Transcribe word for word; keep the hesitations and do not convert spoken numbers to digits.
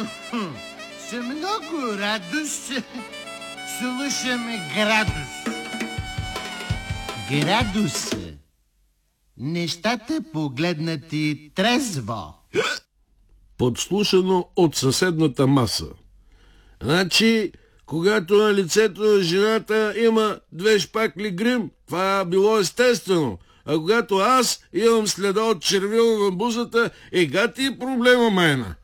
С много радост слушаме Градус. Градус. Нещата погледнати трезво. Подслушано от съседната маса. Значи, когато на лицето на жената има две шпакли грим, това било естествено. А когато аз имам следа от червило на бузата, е гати проблема майна.